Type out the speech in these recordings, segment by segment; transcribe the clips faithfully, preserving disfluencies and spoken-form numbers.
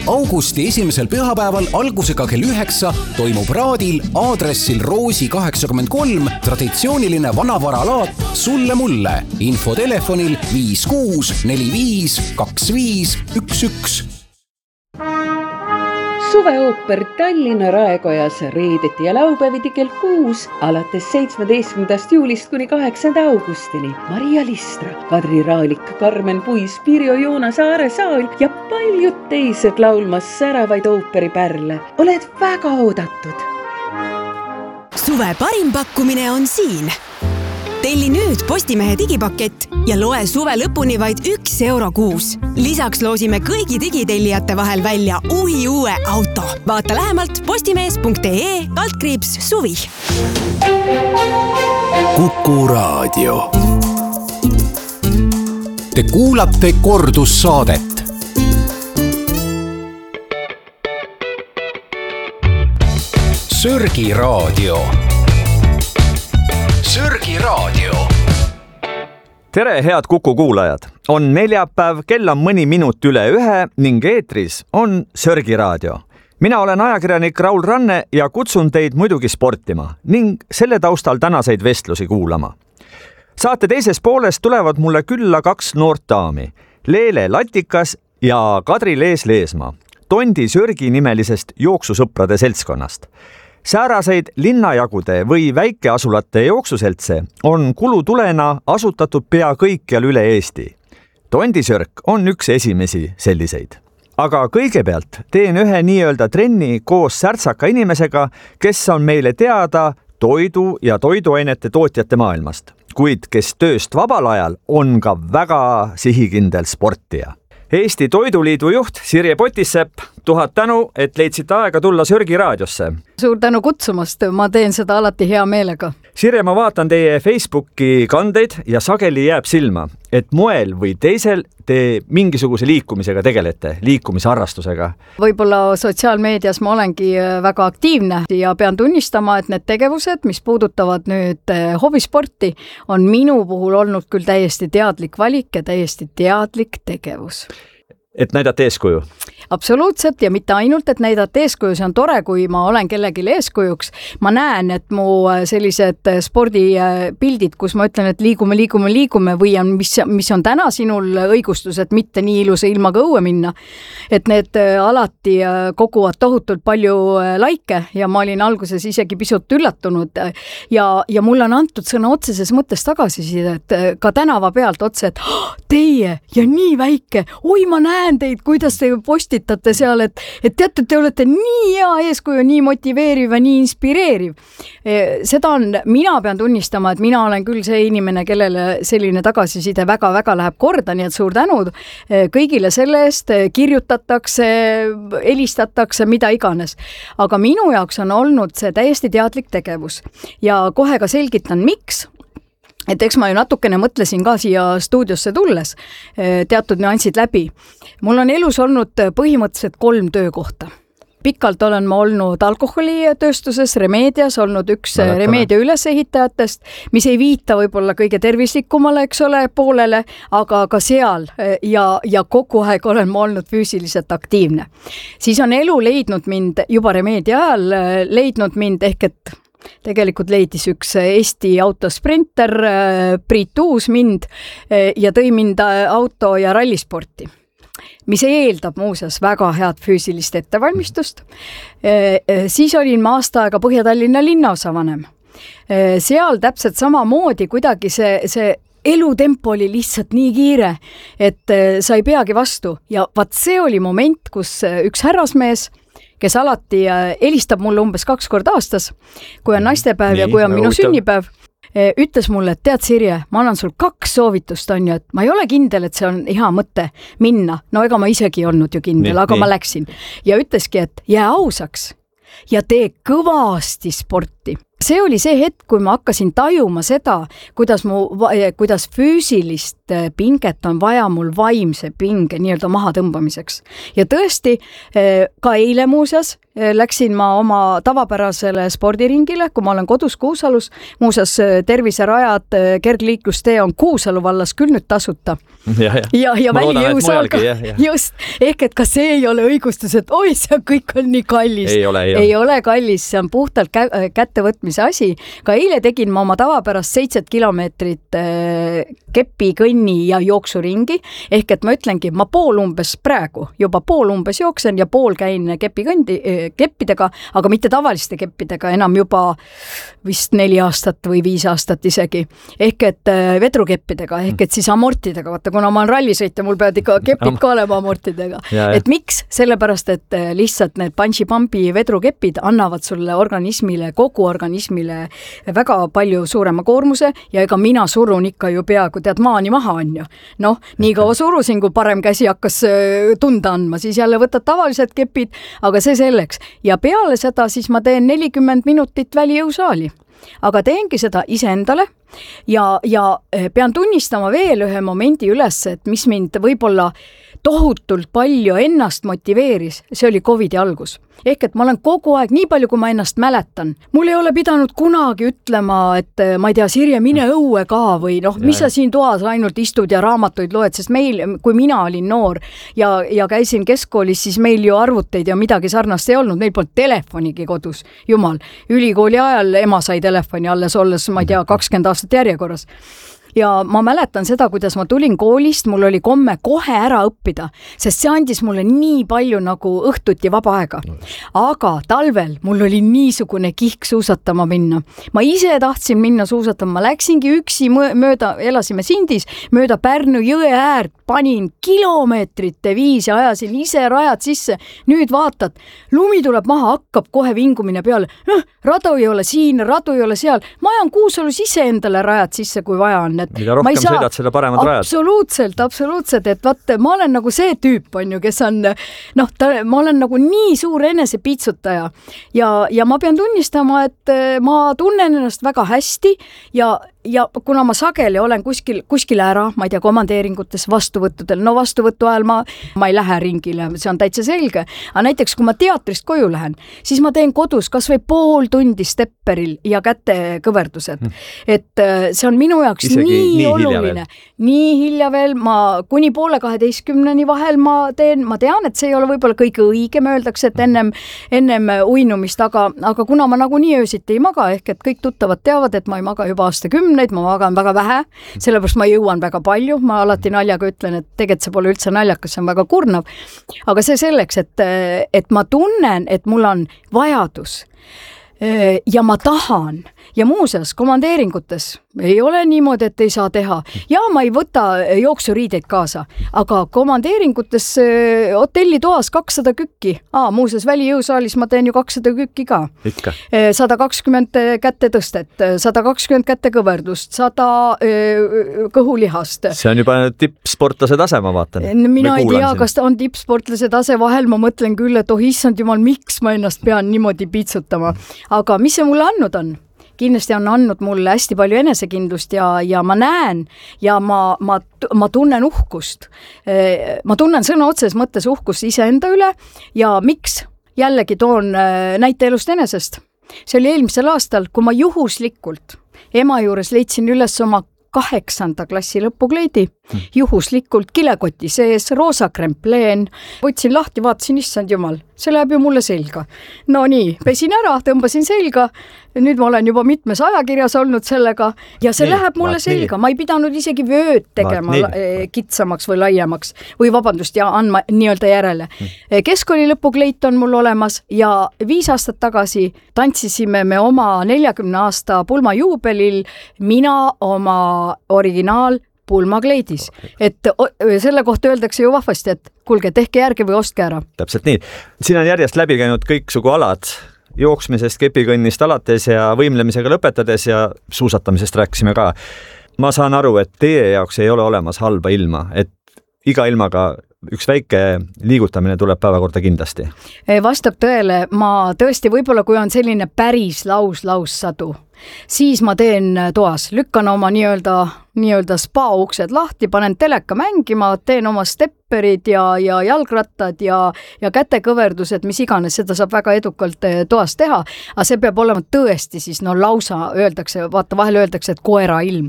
augusti esimesel pühapäeval algusega kell üheksa toimub Raadil aadressil Roosi kaheksakümmend kolm traditsiooniline vanavaralaat Sulle mulle. Info telefonil viis kuus neli viis kaks viis üks üks. Suveooper Tallinna Raekojas reedeti ja laupäeviti kell kuus alates seitsmeteistkümnendast juulist kuni kaheksanda augustini. Maria Listra, Kadri Raalik, Karmen Puis, Pirjo Joonas, Aare Saal ja paljud teised laulmas säravaid ooperipärle. Oled väga oodatud. Suve parim pakkumine on siin. Telli nüüd Postimehe digipakett ja loe suve lõpuni vaid üks euro kuus. Lisaks loosime kõigi digitellijate vahel välja uhi uue auto. Vaata lähemalt postimees punkt ee kaldkriips suvi. Kuku Raadio. Te kuulate kordussaadet. Sörgi Raadio. Sörgi Raadio. Tere, head Kuku kuulajad! On neljapäev, kell on mõni minut üle ühe ning eetris on Sörgi Raadio. Mina olen ajakirjanik Raul Ranne ja kutsun teid muidugi sportima ning selle taustal tänaseid vestlusi kuulama. Saate teises pooles tulevad mulle külla kaks noort daami, Leele Latikas ja Kadri Lees-Leesmaa, Tondi Sörgi nimelisest jooksusõprade seltskonnast. Sääraseid linnajagude või väikeasulate jooksuseltse on kulutulena asutatud pea kõikjal üle Eesti. Tondisörk on üks esimesi selliseid. Aga kõigepealt teen ühe nii-öelda trenni koos särtsaka inimesega, kes on meile teada toidu ja toiduainete tootjate maailmast, kuid kes tööst vabal ajal on ka väga sihikindel sportija. Eesti Toiduliidu juht Sirje Potissepp, tuhat tänu, et leidsite aega tulla Sörgi raadiosse. Suur tänu kutsumast, ma teen seda alati hea meelega. Sirje, ma vaatan teie Facebooki kandeid ja sageli jääb silma, et moel või teisel te mingisuguse liikumisega tegelete, liikumisharrastusega. Võib-olla sotsiaalmeedias ma olengi väga aktiivne ja pean tunnistama, et need tegevused, mis puudutavad nüüd hobisporti, on minu puhul olnud küll täiesti teadlik valik ja täiesti teadlik tegevus. Et näidata eeskuju? Absoluutselt ja mitte ainult, et näidata eeskuju, see on tore, kui ma olen kellelegi eeskujuks. Ma näen, et mu sellised spordipildid, kus ma ütlen, et liigume, liigume, liigume või on, mis, mis on täna sinul õigustus, et mitte nii ilusa ilmaga õue minna. Et need alati koguvad tohutult palju laike ja ma olin alguses isegi pisut üllatunud ja, ja mulle on antud sõna otseses mõttes tagasiside, et ka tänava pealt otse, et oh, teie ja nii väike, oi ma näen teid, kuidas te postitate seal, et, et teate, te olete nii hea eeskuju, nii motiveeriv ja nii inspireeriv. Seda on, mina pean tunnistama, et mina olen küll see inimene, kellele selline tagasiside väga-väga läheb korda, nii et suur tänud kõigile selle eest, kirjutatakse, helistatakse, mida iganes. Aga minu jaoks on olnud see täiesti teadlik tegevus ja kohe ka selgitan, miks. Et eks ma ju natukene mõtlesin ka siia stuudiosse tulles teatud nüansid läbi. Mul on elus olnud põhimõtteliselt kolm töökohta. Pikalt olen ma olnud alkoholitööstuses, Remedias, olnud üks Mäletame. Remedia ülesehitajatest, mis ei viita võib-olla kõige tervislikumale, eks ole, poolele, aga ka seal ja, ja kogu aeg olen ma olnud füüsiliselt aktiivne. Siis on elu leidnud mind juba Remedia ajal, leidnud mind ehk et tegelikult leidis üks Eesti autosprinter, Priit Uus mind ja tõi mind auto- ja rallisporti, mis eeldab muuseas väga head füüsilist ettevalmistust. Siis olin ma aasta aega Põhja-Tallinna linnaosavanem. Seal täpselt samamoodi kuidagi see, see elutempo oli lihtsalt nii kiire, et sa ei peagi vastu. Ja vaat see oli moment, kus üks härrasmees, kes alati helistab mulle umbes kaks korda aastas, kui on naistepäev ja kui on minu sünnipäev, ütles mulle, et tead Sirje, ma annan sul kaks soovitust, on ju, et ma ei ole kindel, et see on hea mõte minna. No ega ma isegi olnud ju kindel, nii, aga nii. Ma läksin. Ja ütleski, et jää ausaks ja tee kõvasti sporti. See oli see hetk, kui ma hakkasin tajuma seda, kuidas, mu, kuidas füüsilist pinget on vaja mul vaimse pinge nii-öelda maha tõmbamiseks. Ja tõesti, ka eile muuseas, läksin ma oma tavapärasele spordiringile, kui ma olen kodus Kuusalus. Muuseas, terviserajad, kergliiklustee on Kuusalu vallas küll nüüd tasuta. Ja, ja. ja, ja välijõusaal ka. Ja, ja. Just, ehk et ka see ei ole õigustus, et oi, see kõik on nii kallis. Ei ole, ei, ei ole kallis, see on puhtalt kä- kättevõtmise asi. Ka eile tegin ma oma tavapärast seitset kilomeetrit äh, kepi, kõnni ja jooksuringi. Ehk et ma ütlengi, ma pool umbes praegu, juba pool umbes jooksen ja pool käin kepi kõndi, keppidega, aga mitte tavaliste keppidega, enam juba vist neli aastat või viis aastat isegi. Ehk et vedrukeppidega, ehk et siis amortidega. Vaata, kuna ma olen rallisõitja, mul peavad ikka kepid ka olema amortidega. Ja, et miks? Sellepärast, et lihtsalt need punch-pumpi vedrukepid annavad sulle organismile, kogu organismile väga palju suurema koormuse ja ega mina surun ikka ju peaaegu tead maani maha on ju. Noh, nii kaua surusin, kui parem käsi hakkas tunda andma, siis jälle võtad tavalised kepid, aga see selleks. Ja peale seda siis ma teen nelikümmend minutit välijõusaali. Aga teengi seda iseendale ja, ja pean tunnistama veel ühe momendi üles, et mis mind võib-olla tohutult palju ennast motiveeris, see oli Covidi algus. Ehk et ma olen kogu aeg, nii palju kui ma ennast mäletan, mul ei ole pidanud kunagi ütlema, et ma ei tea, Sirje, mine õue ka või noh, mis sa siin toas ainult istud ja raamatuid loed, sest meil, kui mina olin noor ja, ja käisin keskkoolis, siis meil ju arvuteid ja midagi sarnast ei olnud, meil polnud telefonigi kodus, jumal. Ülikooli ajal ema sai telefoni alles olles, ma ei tea, kakskümmend aastat järjekorras. Ja ma mäletan seda, kuidas ma tulin koolist, mul oli komme kohe ära õppida, sest see andis mulle nii palju nagu õhtuti vaba aega. Aga talvel mul oli niisugune kihk suusatama minna. Ma ise tahtsin minna suusatama, ma läksingi üksi mööda, elasime Sindis, mööda Pärnu jõe äärt, panin kilomeetrite viis ja ajasin ise rajad sisse. Nüüd vaatad, lumi tuleb maha, hakkab kohe vingumine peale. Radu ei ole siin, radu ei ole seal. Ma ajan Kuusalus ise endale rajad sisse, kui vaja on. Mida rohkem saa... sõidad, seda paremad rajad. Absoluutselt, absoluutselt, et vaata, ma olen nagu see tüüp on ju, kes on, noh, ta, ma olen nagu nii suur enese piitsutaja ja, ja ma pean tunnistama, et ma tunnen ennast väga hästi ja ja kuna ma sageli olen kuskil, kuskil ära, ma ei tea, komandeeringutes, vastuvõttudel, no vastuvõttu ajal ma, ma ei lähe ringile, see on täitsa selge, aga näiteks kui ma teatrist koju lähen, siis ma teen kodus kas või pool tundi stepperil ja kätekõverdused, et see on minu jaoks Isegi nii, nii oluline, nii hilja veel, ma kuni poole kaheteistkümneni vahel ma teen, ma tean, et see ei ole võib-olla kõige õigem, öeldakse, et ennem, ennem uinumist, aga, aga kuna ma nagu nii öösiti ei maga, ehk et kõik tuttavad teavad, et ma ei maga juba aastakümne, neid ma magan väga vähe, sellepärast ma jõuan väga palju, ma alati naljaga ütlen, et tegelikult see pole üldse naljakas, see on väga kurnav, aga see selleks, et, et ma tunnen, et mul on vajadus ja ma tahan ja muuseas komandeeringutes ei ole niimoodi, et ei saa teha. Ja ma ei võta jooksuriideid kaasa, aga komandeeringutes hotellitoas kakssada kükki. Aa, muuseas välijõusaalis ma teen ju kakssada kükki ka. Ikka. sada kakskümmend kätte tõstet, sada kakskümmend kätte kõverdust, sada kõhulihast. See on juba tippsportlase tase, ma vaatan. Mina ei tea, kas ta on tippsportlase tase vahel, ma mõtlen küll, et oh issand jumal, miks ma ennast pean niimoodi piitsutama. Aga mis see mulle andnud on? Kindlasti on andnud mulle hästi palju enesekindlust ja, ja ma näen ja ma, ma, ma tunnen uhkust. Ma tunnen sõna otses mõttes uhkust iseenda üle ja miks? Jällegi toon näite elust enesest. See oli eelmisel aastal, kui ma juhuslikult ema juures leidsin üles oma kaheksanda klassi lõpukleidi, juhuslikult kilekoti sees, roosa krempleen, võtsin lahti, vaatasin, issand jumal, see läheb ju mulle selga. No nii, pesin ära, tõmbasin selga, nüüd ma olen juba mitmes ajakirjas olnud sellega ja see nii, läheb mulle selga. Nii. Ma ei pidanud isegi vööd tegema vaat, kitsamaks või laiemaks või vabandust ja andma nii-öelda järele. Hmm. Keskkooli lõpukleit on mul olemas ja viis aastat tagasi tantsisime me oma neljakümne aasta pulmajuubelil mina oma originaal pulmakleidis. Et selle kohta öeldakse ju vahvasti, et kuulge, tehke järgi või ostke ära. Täpselt nii. Siin on järjest läbi käinud kõiksugu alad, jooksmisest, kepikõnnist alates ja võimlemisega lõpetades ja suusatamisest rääkisime ka. Ma saan aru, et teie jaoks ei ole olemas halba ilma, et iga ilmaga üks väike liigutamine tuleb päevakorda kindlasti. Vastab tõele, ma tõesti võib-olla, kui on selline päris laus, laussadu, siis ma teen toas, lükkan oma nii-öelda, nii-öelda spa uksed lahti, panen teleka mängima, teen oma stepperid ja, ja jalgrattad ja, ja kätekõverdused, mis iganes, seda saab väga edukalt toas teha, aga see peab olema tõesti siis, no lausa öeldakse, vaata vahel öeldakse, et koera ilm.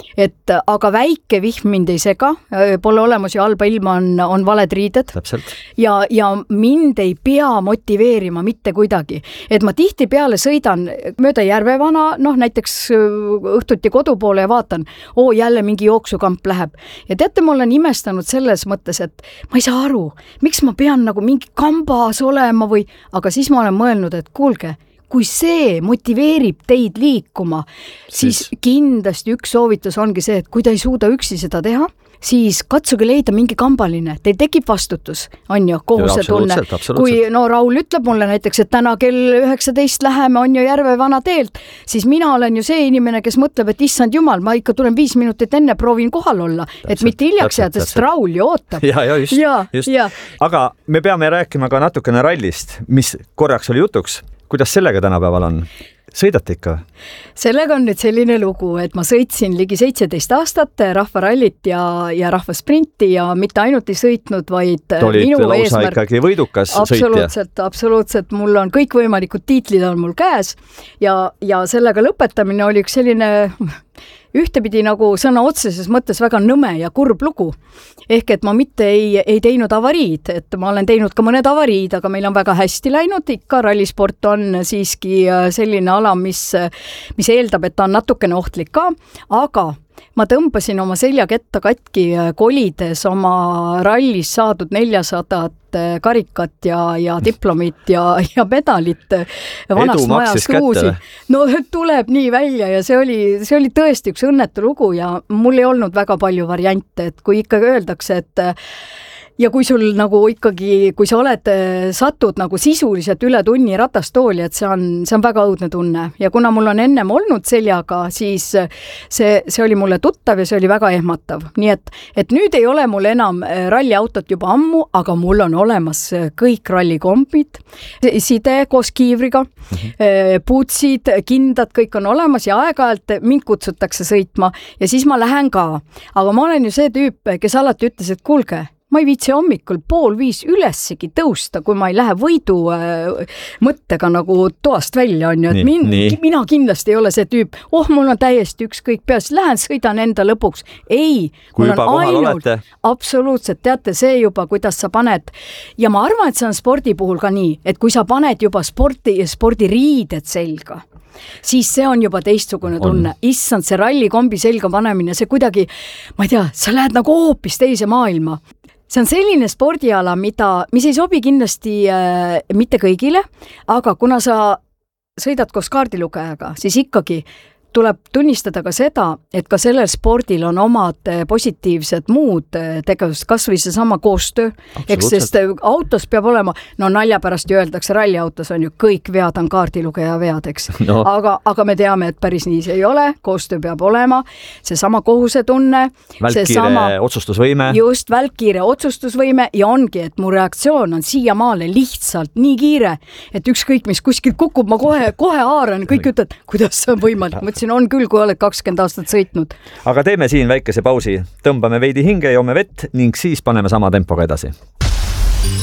Et aga väike vihm mind ei sega, pole olemas ju halba ilma, on, on valed riided. Täpselt. Ja, ja mind ei pea motiveerima mitte kuidagi. Et ma tihti peale sõidan mööda Järvevana, noh näiteks õhtuti kodu poole ja vaatan, oo, jälle mingi jooksukamp läheb. Ja teate, ma olen imestanud selles mõttes, et ma ei saa aru, miks ma pean nagu mingi kambas olema või, aga siis ma olen mõelnud, et kuulge, kui see motiveerib teid liikuma, siis, siis kindlasti üks soovitus ongi see, et kui ta ei suuda üksi seda teha, siis katsuge leida mingi kambaline, teil tekib vastutus, on ju, kohusetunne. Kui no Raul ütleb mulle näiteks, et täna kell üheksateist läheme, on ju Järvevana teelt, siis mina olen ju see inimene, kes mõtleb, et issand jumal, ma ikka tulen viis minutit enne, proovin kohal olla, et täpselt, mitte hiljaks jääd, sest Raul ju ootab. Ja, ja, just, ja, just. Ja. Aga me peame rääkima ka natukene rallist, mis korraks oli jutuks. Kuidas sellega tänapäeval on? Sõidate ikka? Sellega on nüüd selline lugu, et ma sõitsin ligi seitseteist aastat rahvarallit ja, ja rahvasprinti ja mitte ainult ei sõitnud, vaid olid minu lausa eesmärk... ikkagi võidukas absoluutselt, sõitja. Absoluutselt, mul on kõikvõimalikud tiitlid on mul käes ja, ja sellega lõpetamine oli üks selline ühtepidi nagu sõna otseses mõttes väga nõme ja kurb lugu. Ehk et ma mitte ei, ei teinud avariid, et ma olen teinud ka mõned avariid, aga meil on väga hästi läinud, ikka rallisport on siiski selline ala, mis, mis eeldab, et ta on natukene ohtlik ka, aga ma tõmbasin oma seljaketta katki kolides oma rallis saadud neljasadat karikat ja, ja diplomit ja, ja medalit vanast majast uusi. No tuleb nii välja ja see oli, see oli tõesti üks õnnetu lugu ja mul ei olnud väga palju variante, et kui ikkagi öeldakse, et ja kui sul nagu ikkagi, kui sa oled, satud nagu sisuliselt üle tunni ratastooli, et see on, see on väga õudne tunne. Ja kuna mul on ennem olnud seljaga, siis see, see oli mulle tuttav ja see oli väga ehmatav. Nii et, et nüüd ei ole mul enam ralliautot juba ammu, aga mul on olemas kõik rallikombid, side koos kiivriga, mm-hmm. puutsid, kindad, kõik on olemas ja aeg-ajalt mind kutsutakse sõitma ja siis ma lähen ka. Aga ma olen ju see tüüp, kes alati ütles, et kuulge, ma ei viitsi hommikul pool viis ülessegi tõusta, kui ma ei lähe võidu äh, mõttega nagu toast välja, on ju, et min, mina kindlasti ei ole see tüüp, oh, mul on täiesti ükskõik peas, lähen, sõidan enda lõpuks. Ei, kui juba kohal olete. Absoluutselt, teate see juba, kuidas sa paned. Ja ma arvan, et see on spordi puhul ka nii, et kui sa paned juba spordi, spordiriided selga, siis see on juba teistsugune tunne. On. Issand, see rallikombi selga panemine, see kuidagi, ma ei tea, sa lähed nagu hoopis teise maailma. See on selline spordiala, mida, mis ei sobi kindlasti äh, mitte kõigile, aga kuna sa sõidad koos kaardilugejaga, siis ikkagi tuleb tunnistada ka seda, et ka sellel spordil on omad positiivsed muud tegevust, kas või see sama koostöö, eks sest autos peab olema, no nalja pärast ju öeldakse, ralliautos on ju kõik vead on kaardilugeja vead, eks. No. Aga, aga me teame, et päris nii see ei ole, koostöö peab olema, see sama kohusetunne, välkkiire sama, otsustusvõime. Just, välkkiire otsustusvõime ja ongi, et mu reaktsioon on siiamaale lihtsalt nii kiire, et ükskõik mis kuskil kukub, ma kohe, kohe haaran, kõik ütlevad, kuidas see on võimalik, mõtlesin, on küll, kui oled kakskümmend aastat sõitnud. Aga teeme siin väikese pausi, tõmbame veidi hinge, joome vett ning siis paneme sama tempoga edasi.